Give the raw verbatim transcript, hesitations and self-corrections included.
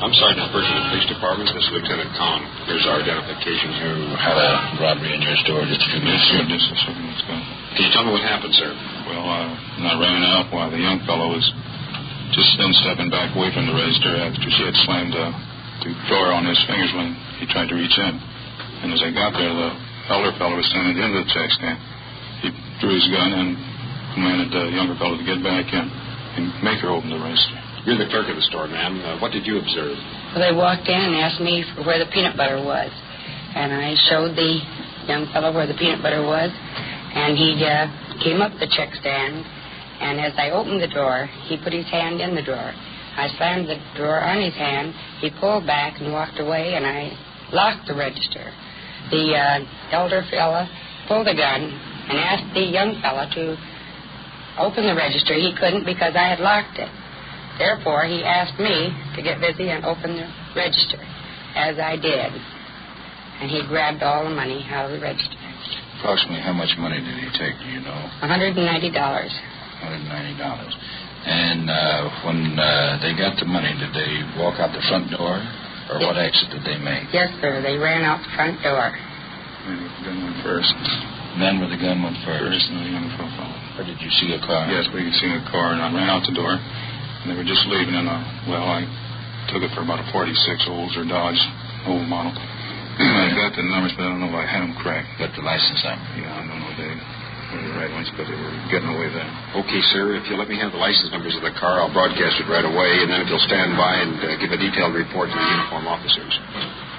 I'm Sergeant Burton of the Police Department. This is Lieutenant Kahn. Here's our identification. You had a robbery in your store just a few minutes ago. Just a few minutes ago. Can you tell me what happened, sir? Well, uh, I ran out while the young fellow was just then stepping back away from the register after she had slammed uh, the door on his fingers when he tried to reach in. And as I got there, the elder fellow was standing at the end of the check stand. He drew his gun and commanded the younger fellow to get back in and make her open the register. You're the clerk of the store, ma'am. Uh, what did you observe? Well, they walked in and asked me for where the peanut butter was. And I showed the young fellow where the peanut butter was. And he uh, came up the check stand. And as I opened the door, he put his hand in the drawer. I slammed the drawer on his hand. He pulled back and walked away, and I locked the register. The uh, elder fella pulled a gun and asked the young fella to open the register. He couldn't because I had locked it. Therefore, he asked me to get busy and open the register, as I did. And he grabbed all the money out of the register. Approximately how much money did he take, do you know? one hundred ninety dollars. one hundred ninety dollars. And uh, when uh, they got the money, did they walk out the front door? Or Yes. what exit did they make? Yes, sir. They ran out the front door. And the gun went first. Then where the gun went first? First, and the young fellow followed. Or did you see a car? Yes, we could see a car, and I ran out the door. And they were just leaving in a, well, I took it for about a forty-six Oldsmobile Dodge, old model. I got the numbers, but I don't know if I had them correct. Got the license number? Yeah, I don't know if they were the right ones, but they were getting away then. Okay, sir. If you'll let me have the license numbers of the car, I'll broadcast it right away, and then if you'll stand by and uh, give a detailed report to the uniform officers.